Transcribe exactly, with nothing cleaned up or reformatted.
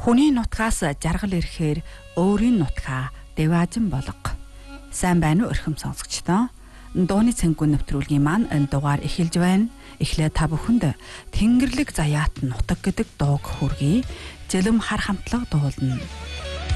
Хүний нутгаас жаргал ирэхээр өөрийн нутгаа дэваажин болго. Сайн байна уу өрхөм сонсогчдоо? Дууны цэнгүү нэвтрүүлгийн маань энэ дугаар эхэлж байна. Эхлээ та бүхэнд Тэнгэрлэг заяат нутаг гэдэг дууг хүргэе. Жэлэм хар хамтлаг дуулна.